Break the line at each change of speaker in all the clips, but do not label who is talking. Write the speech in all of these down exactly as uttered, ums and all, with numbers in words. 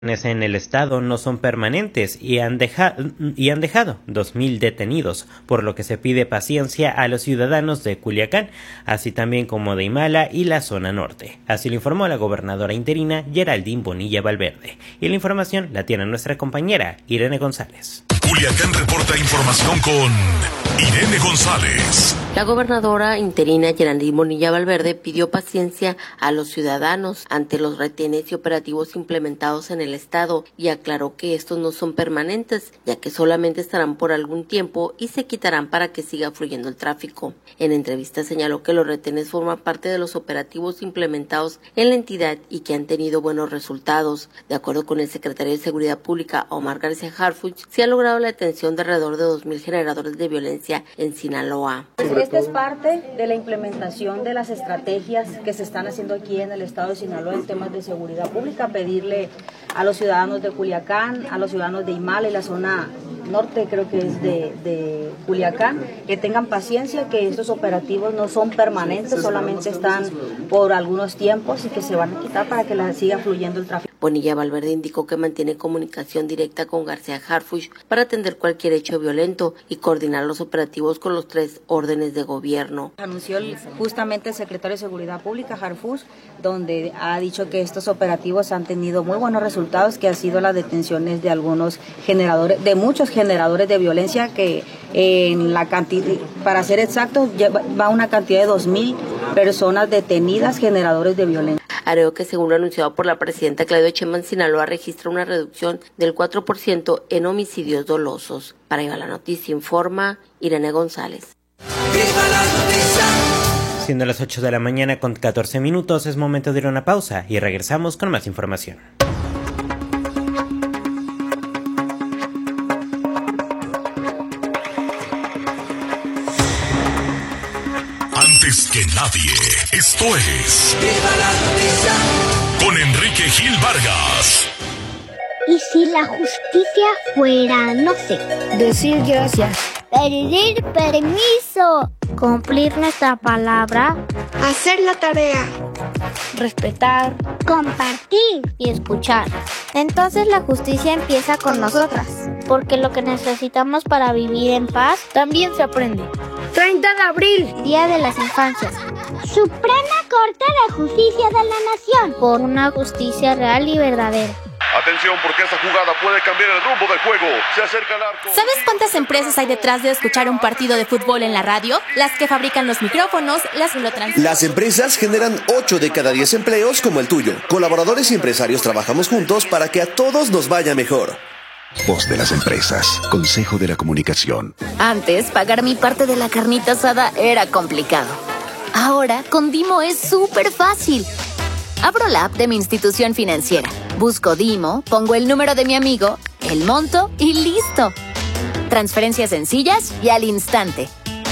en el estado no son permanentes y han, deja, y han dejado dos mil detenidos, por lo que se pide paciencia a los ciudadanos de Culiacán, así también como de Imala y la zona norte. Así lo informó la gobernadora interina Geraldine Bonilla Valverde. Y la información la tiene nuestra compañera Irene González.
Culiacán reporta información con Irene González.
La gobernadora interina Geraldine Bonilla Valverde pidió paciencia a los ciudadanos ante los retenes y operativos implementados en el estado y aclaró que estos no son permanentes, ya que solamente estarán por algún tiempo y se quitarán para que siga fluyendo el tráfico. En entrevista señaló que los retenes forman parte de los operativos implementados en la entidad y que han tenido buenos resultados. De acuerdo con el secretario de Seguridad Pública, Omar García Harfuch, se ha logrado la detención de alrededor de dos mil generadores de violencia en Sinaloa.
Esta es parte de la implementación de las estrategias que se están haciendo aquí en el estado de Sinaloa en temas de seguridad pública, pedirle a los ciudadanos de Culiacán, a los ciudadanos de Imala y la zona norte, creo que es de, de Culiacán, que tengan paciencia, que estos operativos no son permanentes, solamente están por algunos tiempos y que se van a quitar para que la siga fluyendo el tráfico.
Bonilla Valverde indicó que mantiene comunicación directa con García Harfuch para atender cualquier hecho violento y coordinar los operativos con los tres órdenes de gobierno.
Anunció el, justamente el secretario de Seguridad Pública, Harfuch, donde ha dicho que estos operativos han tenido muy buenos resultados, que ha sido las detenciones de algunos generadores, de muchos generadores de violencia, que en la cantidad, para ser exactos, va una cantidad de dos mil personas detenidas generadores de violencia.
Agregó que según lo anunciado por la presidenta Claudia Sheinbaum, Sinaloa registra una reducción del cuatro por ciento en homicidios dolosos. Para Viva la Noticia informa Irene González.
¡Viva la noticia!
Siendo las ocho de la mañana con catorce minutos, es momento de ir a una pausa y regresamos con más información.
Antes que nadie, esto es
¡Viva la noticia!
Con Enrique Gil Vargas.
¿Y si la justicia fuera, no sé,
decir gracias,
pedir permiso, cumplir nuestra palabra,
hacer la tarea,
respetar, compartir y escuchar? Entonces la justicia empieza con nosotras, porque lo que necesitamos para vivir en paz también se aprende.
treinta de abril,
Día de las Infancias. Suprema Corte de Justicia de la Nación. Por una justicia real y verdadera.
Atención, porque esta jugada puede cambiar el rumbo del juego. Se acerca el arco.
¿Sabes cuántas empresas hay detrás de escuchar un partido de fútbol en la radio? Las que fabrican los micrófonos, las que lo transmiten.
Las empresas generan ocho de cada diez empleos como el tuyo. Colaboradores y empresarios trabajamos juntos para que a todos nos vaya mejor.
Voz de las empresas. Consejo de la Comunicación.
Antes, pagar mi parte de la carnita asada era complicado. Ahora, con Dimo es súper fácil. Abro la app de mi institución financiera. Busco Dimo, pongo el número de mi amigo, el monto y listo. Transferencias sencillas y al instante.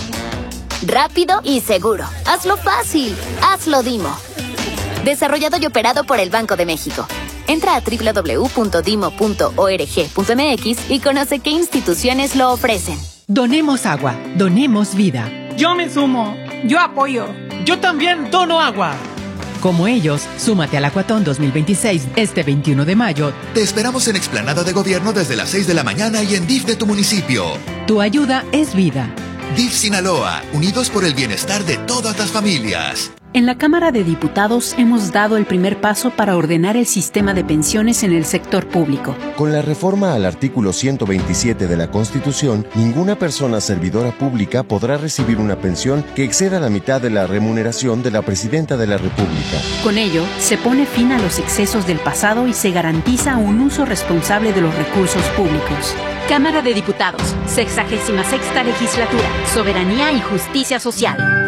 Rápido y seguro. Hazlo fácil. Hazlo Dimo. Desarrollado y operado por el Banco de México. Entra a doble u doble u doble u punto dimo punto org punto m x y conoce qué instituciones lo ofrecen.
Donemos agua, donemos vida.
Yo me sumo, yo apoyo.
Yo también dono agua.
Como ellos, súmate al Acuatón dos mil veintiséis este veintiuno de mayo.
Te esperamos en Explanada de Gobierno desde las seis de la mañana y en D I F de tu municipio.
Tu ayuda es vida.
D I F Sinaloa, unidos por el bienestar de todas las familias.
En la Cámara de Diputados hemos dado el primer paso para ordenar el sistema de pensiones en el sector público.
Con la reforma al artículo ciento veintisiete de la Constitución, ninguna persona servidora pública podrá recibir una pensión que exceda la mitad de la remuneración de la Presidenta de la República.
Con ello, se pone fin a los excesos del pasado y se garantiza un uso responsable de los recursos públicos.
Cámara de Diputados, sexagésima sexta legislatura, soberanía y justicia social.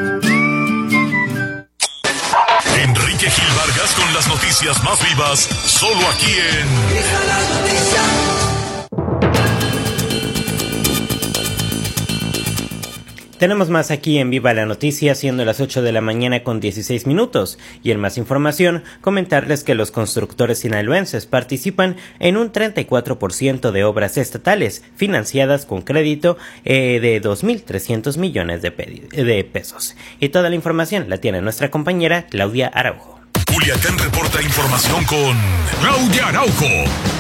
Enrique Gil Vargas con las noticias más vivas, solo aquí en
¡Viva la noticia!
Tenemos más aquí en Viva la Noticia, siendo las ocho de la mañana con dieciséis minutos. Y en más información, comentarles que los constructores sinaloenses participan en un treinta y cuatro por ciento de obras estatales financiadas con crédito eh, de dos mil trescientos millones de, pe- de pesos. Y toda la información la tiene nuestra compañera Claudia Araujo.
Culiacán reporta información con Claudia Araujo.